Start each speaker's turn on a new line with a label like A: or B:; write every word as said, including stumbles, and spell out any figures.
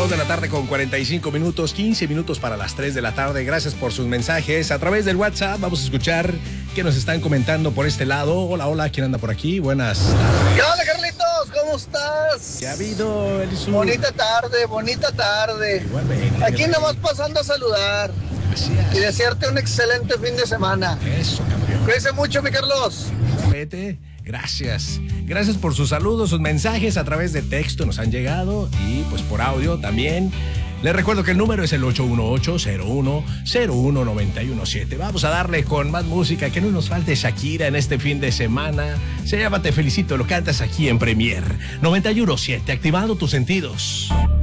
A: dos de la tarde con cuarenta y cinco minutos, quince minutos para las tres de la tarde. Gracias por sus mensajes a través del WhatsApp. Vamos a escuchar qué nos están comentando por este lado. Hola, hola, ¿quién anda por aquí? Buenas tardes.
B: ¿Qué onda, Carlitos? ¿Cómo estás?
A: ¿Qué ha habido, Elisu?
B: Bonita tarde, bonita tarde.
A: Igualmente.
B: Aquí nomás pasando a saludar.
A: Gracias.
B: Y desearte un excelente fin de semana.
A: Eso, campeón.
B: Cuídense mucho, mi Carlos.
A: Vete. Gracias. Gracias por sus saludos, sus mensajes a través de texto nos han llegado y pues por audio también. Les recuerdo que el número es el ocho uno ocho, cero uno, cero uno, nueve uno siete. Vamos a darle con más música, que no nos falte Shakira en este fin de semana. Se llama Te Felicito, lo cantas aquí en Premier noventa y uno punto siete, activando tus sentidos.